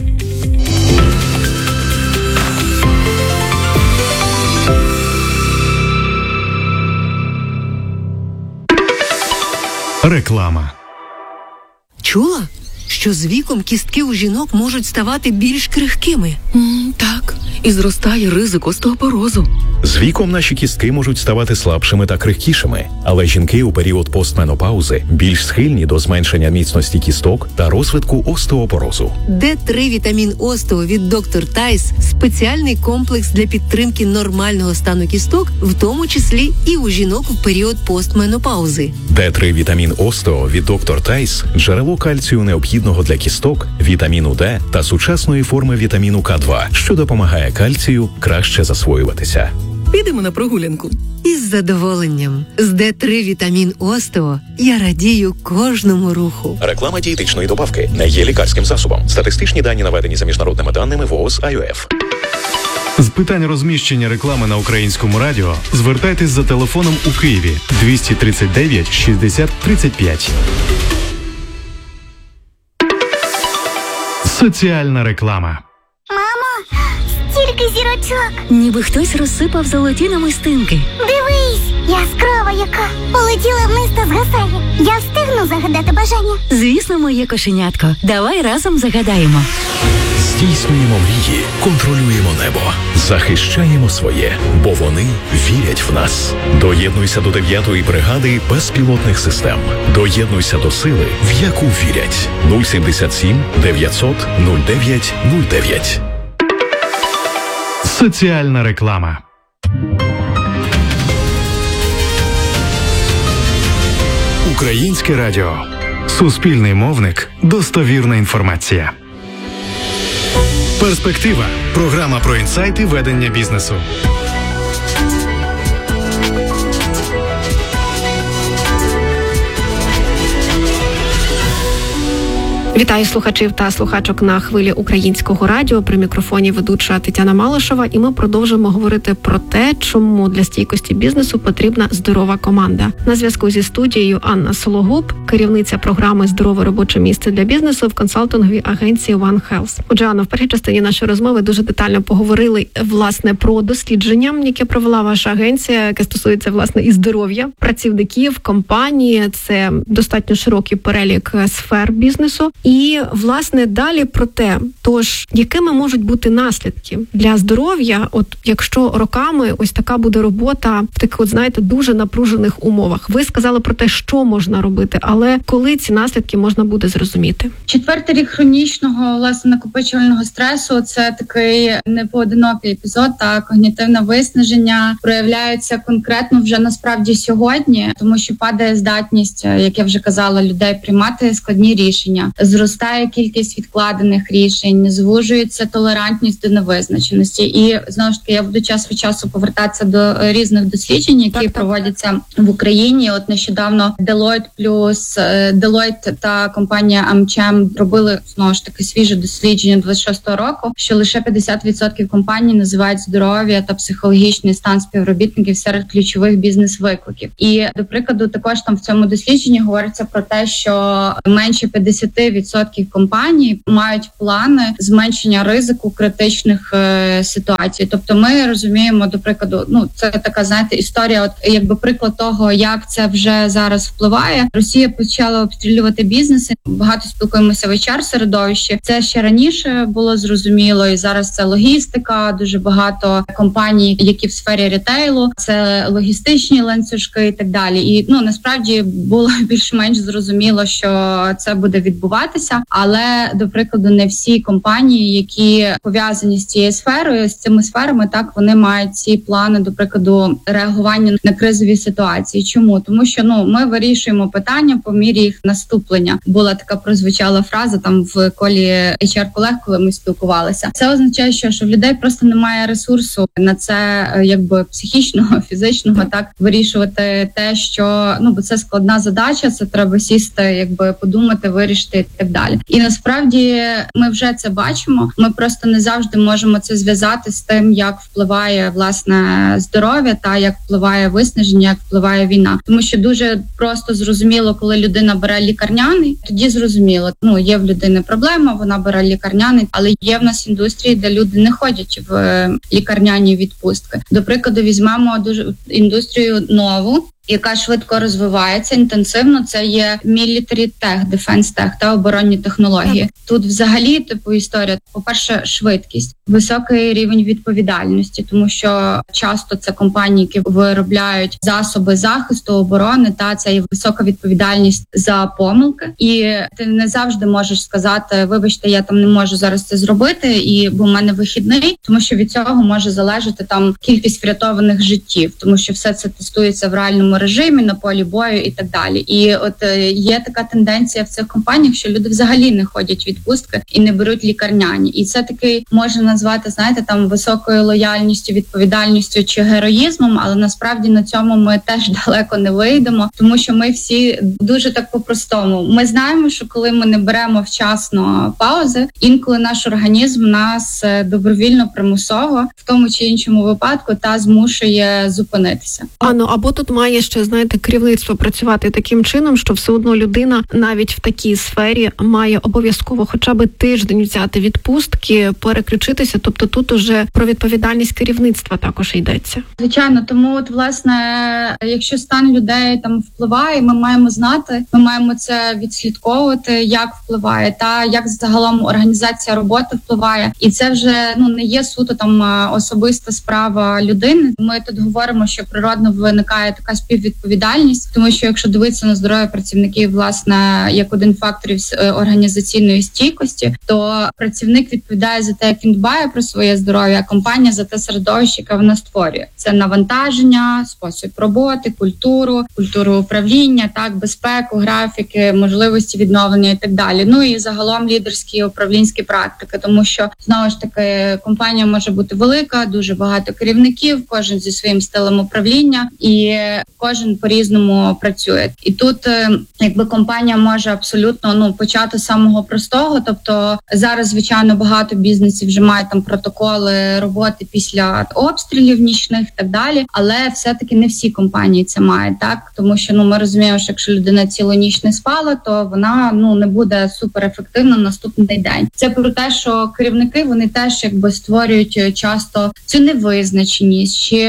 Реклама. Чула, що з віком кістки у жінок можуть ставати більш крихкими? Так, і зростає ризик остеопорозу. З віком наші кістки можуть ставати слабшими та крихкішими, але жінки у період постменопаузи більш схильні до зменшення міцності кісток та розвитку остеопорозу. Д3 вітамін Остео від Доктор Тайс – спеціальний комплекс для підтримки нормального стану кісток, в тому числі і у жінок в період постменопаузи. Д3 вітамін Остео від Доктор Тайс – джерело кальцію, необхідного для кісток, вітаміну Д та сучасної форми вітаміну К2, що допомагає кальцію краще засвоюватися. Підемо на прогулянку. Із задоволенням. З Д3 вітамін Остео я радію кожному руху. Реклама дієтичної добавки не є лікарським засобом. Статистичні дані наведені за міжнародними даними ВООЗ АЮФ. З питань розміщення реклами на Українському радіо звертайтесь за телефоном у Києві 239 60 35. Соціальна реклама. Мамо, стільки зірочок. Ніби хтось розсипав золоті намистинки. Дивись, яскрава яка. Полетіла вниз та згасає. Я встигну загадати бажання? Звісно, моє кошенятко. Давай разом загадаємо. Здійснюємо мрії, контролюємо небо, захищаємо своє, бо вони вірять в нас. Доєднуйся до 9-ї бригади безпілотних систем. Доєднуйся до сили, в яку вірять. 077 900 09 09. Соціальна реклама. Українське радіо. Суспільний мовник. Достовірна інформація. Перспектива. Програма про інсайти ведення бізнесу. Вітаю слухачів та слухачок на хвилі Українського радіо. При мікрофоні ведуча Тетяна Малишева. І ми продовжимо говорити про те, чому для стійкості бізнесу потрібна здорова команда. На зв'язку зі студією Анна Сологуб, керівниця програми «Здорове робоче місце для бізнесу» в консалтинговій агенції One Health. Отже, Анна, в першій частині нашої розмови дуже детально поговорили, власне, про дослідження, яке провела ваша агенція, яке стосується, власне, і здоров'я працівників, компанії. Це достатньо широкий перелік сфер бізнесу. І, власне, далі про те, тож, якими можуть бути наслідки для здоров'я, от якщо роками ось така буде робота в таких, от, знаєте, дуже напружених умовах. Ви сказали про те, що можна робити, але коли ці наслідки можна буде зрозуміти? 4-й рік хронічного, власне, накопичувального стресу – це такий непоодинокий епізод, та когнітивне виснаження проявляється конкретно вже насправді сьогодні, тому що падає здатність, як я вже казала, людей приймати складні рішення, зростає кількість відкладених рішень, звужується толерантність до невизначеності. І, знову ж таки, я буду час від часу повертатися до різних досліджень, які проводяться в Україні. От нещодавно Deloitte та компанія AmCham робили, знову ж таки, свіже дослідження 26-го року, що лише 50% компаній називають здоров'я та психологічний стан співробітників серед ключових бізнес-викликів. І, до прикладу, також там в цьому дослідженні говориться про те, що менше 50% компаній мають плани зменшення ризику критичних ситуацій. Тобто ми розуміємо, до прикладу, це така, знаєте, історія, от якби приклад того, як це вже зараз впливає. Росія почала обстрілювати бізнеси. Багато спілкуємося в HR-середовищі. Це ще раніше було зрозуміло, і зараз це логістика, дуже багато компаній, які в сфері ретейлу, це логістичні ланцюжки і так далі. І насправді було більш-менш зрозуміло, що це буде відбуватися, але, до прикладу, не всі компанії, які пов'язані з цією сферою, з цими сферами, так, вони мають ці плани, до прикладу, реагування на кризові ситуації. Чому? Тому що ми вирішуємо питання по мірі їх наступлення. Була така прозвучала фраза там в колі HR-колег, коли ми спілкувалися. Це означає, що в людей просто немає ресурсу на це, якби психічного, фізичного, так, вирішувати те, що бо це складна задача, це треба сісти, якби подумати, вирішити і так далі. І насправді ми вже це бачимо. Ми просто не завжди можемо це зв'язати з тим, як впливає власне здоров'я та як впливає виснаження, як впливає війна. Тому що дуже просто зрозуміло, коли людина бере лікарняний, тоді зрозуміло, є в людини проблема, вона бере лікарняний, але є в нас індустрії, де люди не ходять в лікарняні відпустки. До прикладу, візьмемо дуже індустрію нову, яка швидко розвивається інтенсивно, це є military tech, defense tech та оборонні технології. Тут взагалі історія, по-перше, швидкість, високий рівень відповідальності, тому що часто це компанії, які виробляють засоби захисту, оборони, та це є висока відповідальність за помилки. І ти не завжди можеш сказати, вибачте, я там не можу зараз це зробити, бо в мене вихідний, тому що від цього може залежати там кількість врятованих життів, тому що все це тестується в реальному режимі, на полі бою і так далі. І от є така тенденція в цих компаніях, що люди взагалі не ходять в відпустки і не беруть лікарняні. І це такий можна назвати, знаєте, там високою лояльністю, відповідальністю чи героїзмом, але насправді на цьому ми теж далеко не вийдемо, тому що ми всі дуже так по-простому. Ми знаємо, що коли ми не беремо вчасно паузи, інколи наш організм нас добровільно, примусово, в тому чи іншому випадку, змушує зупинитися. Або тут має ще, знаєте, керівництво працювати таким чином, що все одно людина навіть в такій сфері має обов'язково хоча б тиждень взяти відпустки, переключитися. Тобто тут уже про відповідальність керівництва також йдеться. Звичайно, тому от, власне, якщо стан людей там впливає, ми маємо знати, ми маємо це відслідковувати, як впливає, та як загалом організація роботи впливає. І це вже не є суто там особиста справа людини. Ми тут говоримо, що природно виникає така співвідповідальність, тому що якщо дивитися на здоров'я працівників, власне, як один факторів організаційної стійкості, то працівник відповідає за те, як він дбає про своє здоров'я, а компанія за те середовище, яке вона створює. Це навантаження, спосіб роботи, культуру управління, так, безпеку, графіки, можливості відновлення і так далі. І загалом лідерські управлінські практики, тому що, знову ж таки, компанія може бути велика, дуже багато керівників, кожен зі своїм стилем управління, і кожен по-різному працює. І тут, якби компанія може абсолютно почати з самого простого. Тобто зараз, звичайно, багато бізнесів вже мають там протоколи роботи після обстрілів нічних і так далі, але все-таки не всі компанії це мають, так? Тому що ми розуміємо, що якщо людина цілу ніч не спала, то вона не буде суперефективна на наступний день. Це про те, що керівники, вони теж якби створюють часто цю невизначеність чи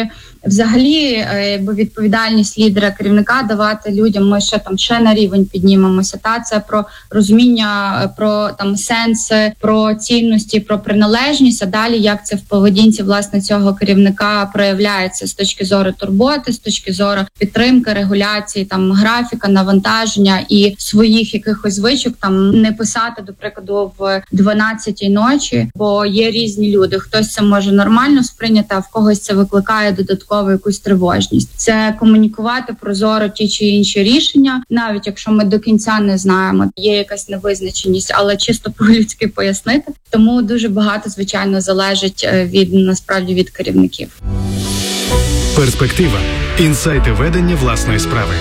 Взагалі, якби відповідальність лідера, керівника давати людям, ми ще на рівень піднімемося. Це про розуміння, про там сенси, про цінності, про приналежність, а далі як це в поведінці власне цього керівника проявляється з точки зору турботи, з точки зору підтримки, регуляції, там графіка, навантаження і своїх якихось звичок, там не писати, до прикладу, в 12-й ночі, бо є різні люди. Хтось це може нормально сприйняти, а в когось це викликає додаткову якусь тривожність. Це комунікувати прозоро ті чи інші рішення, навіть якщо ми до кінця не знаємо, є якась невизначеність, але чисто по-людськи пояснити. Тому дуже багато, звичайно, залежить насправді від керівників. Перспектива. Інсайти ведення власної справи.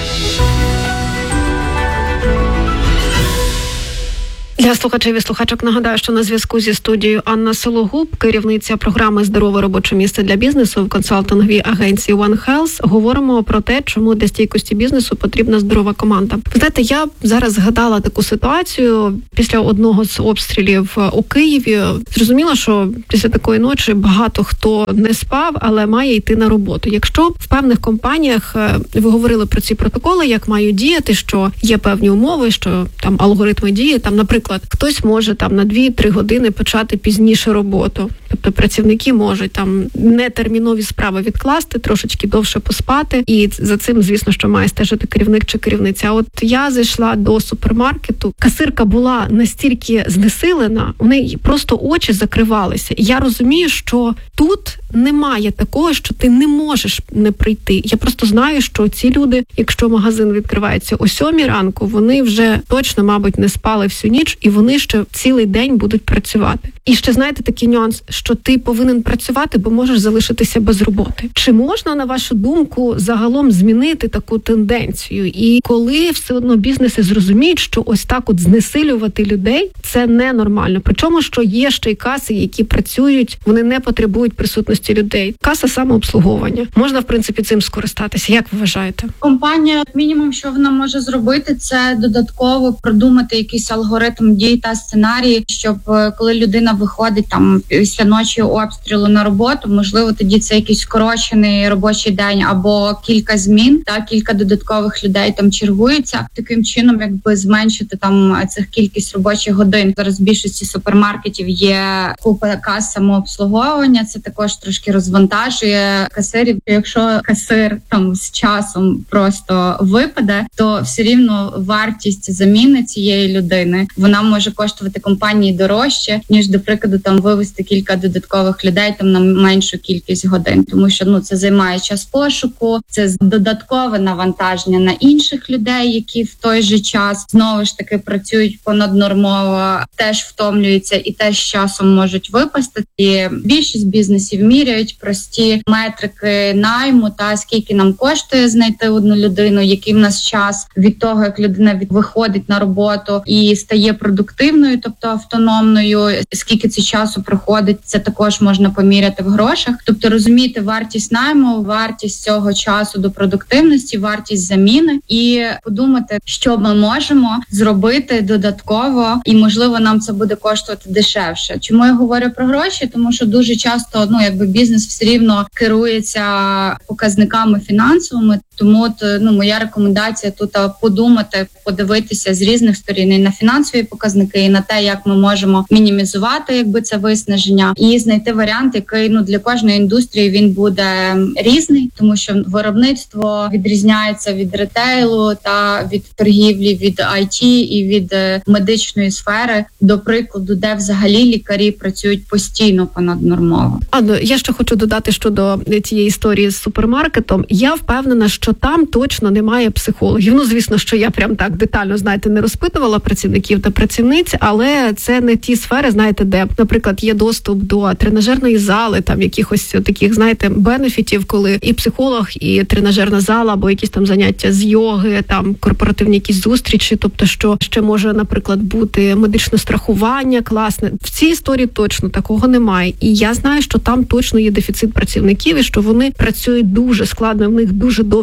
Для слухачів і слухачок нагадаю, що на зв'язку зі студією Анна Сологуб, керівниця програми «Здорове робоче місце для бізнесу» в консалтинговій агенції One Health. Говоримо про те, чому для стійкості бізнесу потрібна здорова команда. Ви знаєте, я зараз згадала таку ситуацію після одного з обстрілів у Києві. Зрозуміла, що після такої ночі багато хто не спав, але має йти на роботу. Якщо в певних компаніях, ви говорили про ці протоколи, як мають діяти, що є певні умови, що там алгоритми дії, там, наприклад, хтось може там на 2-3 години почати пізніше роботу. Тобто працівники можуть там нетермінові справи відкласти, трошечки довше поспати. І за цим, звісно, що має стежити керівник чи керівниця. От я зайшла до супермаркету, касирка була настільки знесилена, у неї просто очі закривалися. І я розумію, що тут немає такого, що ти не можеш не прийти. Я просто знаю, що ці люди, якщо магазин відкривається о 7 ранку, вони вже точно, мабуть, не спали всю ніч, і вони ще цілий день будуть працювати. І ще, знаєте, такий нюанс, що ти повинен працювати, бо можеш залишитися без роботи. Чи можна, на вашу думку, загалом змінити таку тенденцію? І коли все одно бізнеси зрозуміють, що ось так от знесилювати людей – це ненормально. Причому, що є ще й каси, які працюють, вони не потребують присутності людей. Каса самообслуговування. Можна, в принципі, цим скористатися. Як ви вважаєте? Компанія, мінімум, що вона може зробити, це додатково продумати якийсь алгоритм дій та сценарії, щоб коли людина виходить там після ночі обстрілу на роботу, можливо, тоді це якийсь скорочений робочий день або кілька змін, та кілька додаткових людей там чергується. Таким чином, якби зменшити там цих кількість робочих годин. Зараз в більшості супермаркетів є купа кас самообслуговування. Це також трошки розвантажує касирів. Якщо касир там з часом просто випаде, то все рівно вартість заміни цієї людини, вона може коштувати компанії дорожче, ніж, до прикладу, там вивести кілька додаткових людей там на меншу кількість годин. Тому що це займає час пошуку, це додаткове навантаження на інших людей, які в той же час знову ж таки працюють понаднормово, теж втомлюються і теж з часом можуть випасти. І більшість бізнесів міряють прості метрики найму та скільки нам коштує знайти одну людину, який в нас час від того, як людина виходить на роботу і стає продуктивною, тобто автономною, скільки це часу проходить, це також можна поміряти в грошах. Тобто розуміти вартість найму, вартість цього часу до продуктивності, вартість заміни і подумати, що ми можемо зробити додатково, і можливо нам це буде коштувати дешевше. Чому я говорю про гроші? Тому що дуже часто, бізнес все рівно керується показниками фінансовими. Тому моя рекомендація тут подумати, подивитися з різних сторін і на фінансові показники, і на те, як ми можемо мінімізувати це виснаження, і знайти варіант, який для кожної індустрії він буде різний, тому що виробництво відрізняється від ретейлу та від торгівлі, від IT і від медичної сфери, до прикладу, де взагалі лікарі працюють постійно понаднормово. Анно, я ще хочу додати щодо цієї історії з супермаркетом. Я впевнена, що там точно немає психологів. Звісно, що я прям так детально, не розпитувала працівників та працівниць, але це не ті сфери, де, наприклад, є доступ до тренажерної зали, там якихось таких, бенефітів, коли і психолог, і тренажерна зала, або якісь там заняття з йоги, там корпоративні якісь зустрічі, тобто, що ще може, наприклад, бути медичне страхування класне. В цій історії точно такого немає. І я знаю, що там точно є дефіцит працівників, і що вони працюють дуже складно, в них дуже довгі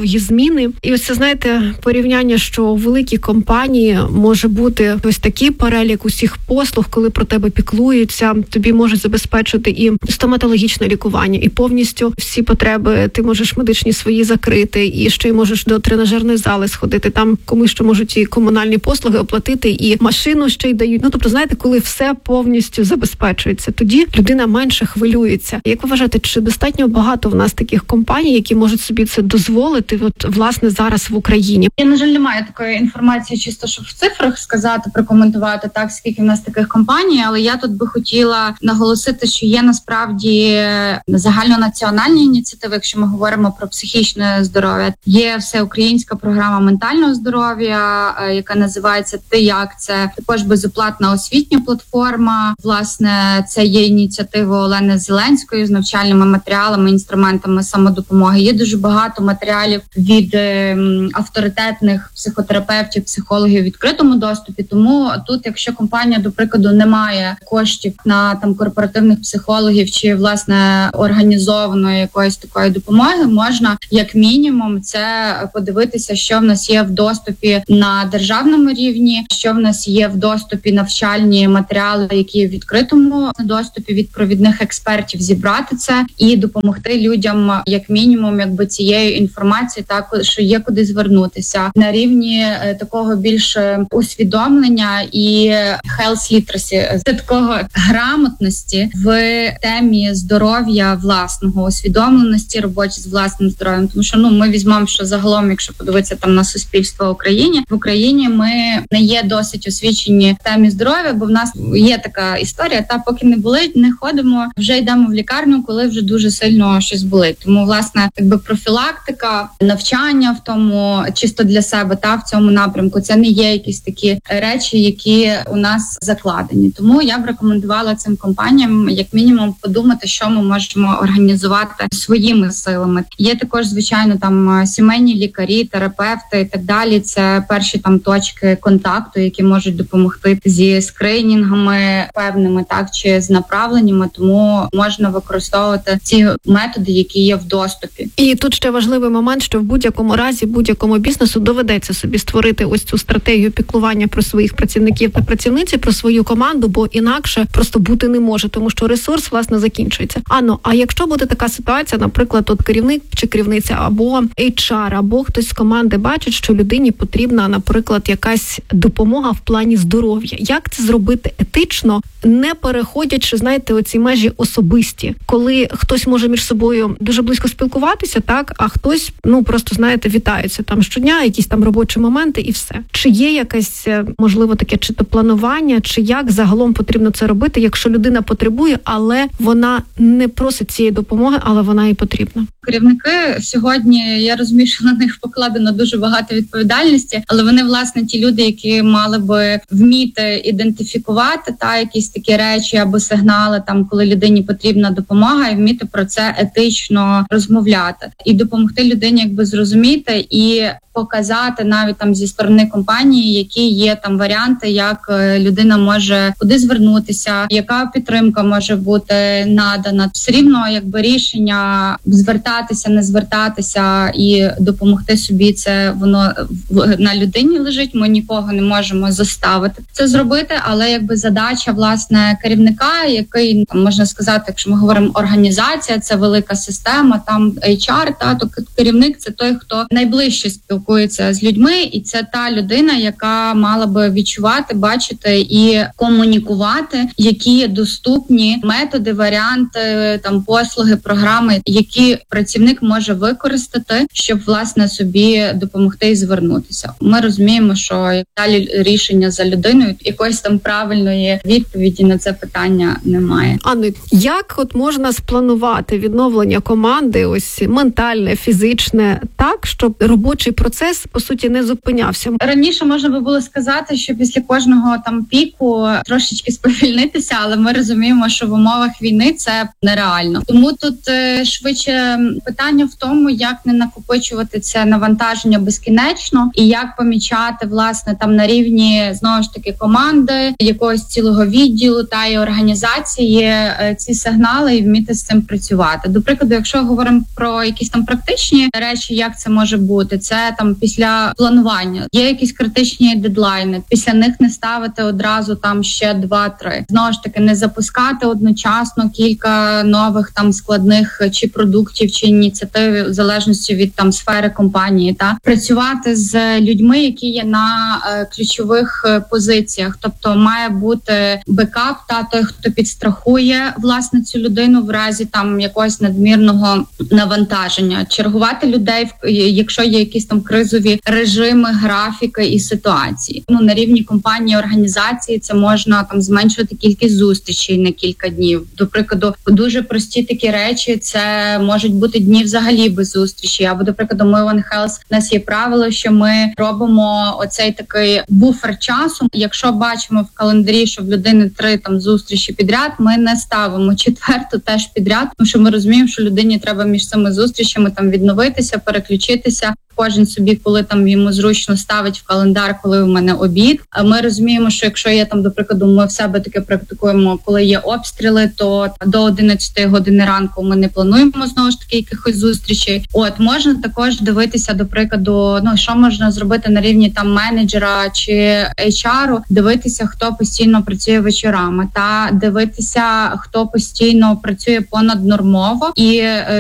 довгі зміни. І ось це, знаєте, порівняння, що у великій компанії може бути ось такий перелік усіх послуг, коли про тебе піклуються, тобі можуть забезпечити і стоматологічне лікування, і повністю всі потреби ти можеш медичні свої закрити, і ще й можеш до тренажерної зали сходити, там комусь ще можуть і комунальні послуги оплатити, і машину ще й дають. Ну, тобто, знаєте, коли все повністю забезпечується, тоді людина менше хвилюється. Як ви вважаєте, чи достатньо багато в нас таких компаній, які можуть собі це дозволити, от, власне, зараз в Україні? Я, на жаль, не маю такої інформації, чисто, щоб в цифрах сказати, прокоментувати так, скільки в нас таких компаній, але я тут би хотіла наголосити, що є насправді загальнонаціональні ініціативи, якщо ми говоримо про психічне здоров'я. Є всеукраїнська програма ментального здоров'я, яка називається «Ти як?». Це також безоплатна освітня платформа. Власне, це є ініціатива Олени Зеленської з навчальними матеріалами, інструментами самодопомоги. Є дуже багато матеріалів від авторитетних психотерапевтів, психологів в відкритому доступі. Тому тут, якщо компанія, до прикладу, не має коштів на там корпоративних психологів чи, власне, організованої якоїсь такої допомоги, можна як мінімум це подивитися, що в нас є в доступі на державному рівні, що в нас є в доступі навчальні матеріали, які в відкритому доступі від провідних експертів, зібрати це і допомогти людям як мінімум, якби цією інформацією, так, що є куди звернутися на рівні такого більше усвідомлення і health literacy, це такого грамотності в темі здоров'я власного, усвідомленості роботи з власним здоров'ям. Тому що ми візьмемо, що загалом, якщо подивитися там на суспільство в Україні ми не є досить освічені в темі здоров'я, бо в нас є така історія, та поки не болить, не ходимо, вже йдемо в лікарню, коли вже дуже сильно щось болить. Тому, власне, якби профілактика, навчання в тому, чисто для себе, та в цьому напрямку, це не є якісь такі речі, які у нас закладені. Тому я б рекомендувала цим компаніям, як мінімум, подумати, що ми можемо організувати своїми силами. Є також, звичайно, там сімейні лікарі, терапевти і так далі. Це перші там точки контакту, які можуть допомогти зі скринінгами певними, так, чи з направленнями. Тому можна використовувати ці методи, які є в доступі. І тут ще важливий момент, що в будь-якому разі будь-якому бізнесу доведеться собі створити ось цю стратегію піклування про своїх працівників та працівниці, про свою команду, бо інакше просто бути не може, тому що ресурс, власне, закінчується. Анно, а якщо буде така ситуація, наприклад, от керівник чи керівниця або HR, або хтось з команди бачить, що людині потрібна, наприклад, якась допомога в плані здоров'я. Як це зробити етично, не переходячи, знаєте, оці межі особисті, коли хтось може між собою дуже близько спілкуватися, так, а хтось, просто, знаєте, вітаються там щодня, якісь там робочі моменти і все. Чи є якесь, можливо, таке чи то планування, чи як загалом потрібно це робити, якщо людина потребує, але вона не просить цієї допомоги, але вона і потрібна? Керівники сьогодні, я розумію, що на них покладено дуже багато відповідальності, але вони, власне, ті люди, які мали би вміти ідентифікувати якісь такі речі або сигнали, там, коли людині потрібна допомога, і вміти про це етично розмовляти. І допомогти людині якби зрозуміти і показати навіть там зі сторони компанії, які є там варіанти, як людина може куди звернутися, яка підтримка може бути надана. Все рівно якби рішення звертатися, не звертатися і допомогти собі, це воно на людині лежить. Ми нікого не можемо заставити це зробити, але якби задача, власне, керівника, який, там, можна сказати, якщо ми говоримо організація, це велика система, там HR, то керівник – це той, хто найближче спілкується з людьми, і це та людина, яка мала би відчувати, бачити і комунікувати, які є доступні методи, варіанти, там послуги, програми, які працівник може використати, щоб, власне, собі допомогти і звернутися. Ми розуміємо, що далі рішення за людиною, якоїсь там правильної відповіді на це питання немає. Анно, як от можна спланувати відновлення команди, ось ментальне, фізичне, так, щоб робочий процес процес, по суті, не зупинявся. Раніше можна би було сказати, що після кожного там піку трошечки сповільнитися, але ми розуміємо, що в умовах війни це нереально. Тому тут швидше питання в тому, як не накопичувати це навантаження безкінечно і як помічати, власне, там на рівні, знову ж таки, команди, якогось цілого відділу та й організації ці сигнали і вміти з цим працювати. До прикладу, якщо говоримо про якісь там практичні речі, як це може бути, це там після планування. Є якісь критичні дедлайни, після них не ставити одразу там ще 2-3. Знову ж таки, не запускати одночасно кілька нових там складних чи продуктів, чи ініціатив, в залежності від там сфери компанії, та працювати з людьми, які є на ключових позиціях. Тобто має бути бекап, та той, хто підстрахує, власне, цю людину в разі там якогось надмірного навантаження. Чергувати людей, якщо є якісь там кризові режими, графіки і ситуації. На рівні компанії, організації це можна там зменшувати кількість зустрічей на кілька днів. До прикладу, дуже прості такі речі, це можуть бути дні взагалі без зустрічі. Або, до прикладу, ми в One Health, у нас є правило, що ми робимо оцей такий буфер часу. Якщо бачимо в календарі, що в людини 3 там зустрічі підряд, ми не ставимо 4-ту теж підряд, тому що ми розуміємо, що людині треба між цими зустрічами там відновитися, переключитися. Кожен собі, коли там йому зручно ставить в календар, коли у мене обід. А ми розуміємо, що якщо є там, до прикладу, ми в себе таке практикуємо, коли є обстріли, то до 11 години ранку ми не плануємо знову ж таки якихось зустрічей. Можна також дивитися, до прикладу, що можна зробити на рівні там менеджера чи HR, дивитися, хто постійно працює вечорами, та дивитися, хто постійно працює понаднормово і